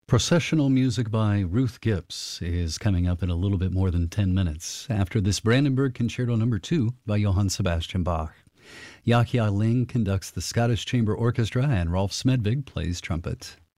Processional music by Ruth Gibbs is coming up in a little bit more than 10 minutes after this Brandenburg Concerto No. 2 by Johann Sebastian Bach. Yahya Ling conducts the Scottish Chamber Orchestra and Rolf Smedvig plays trumpet.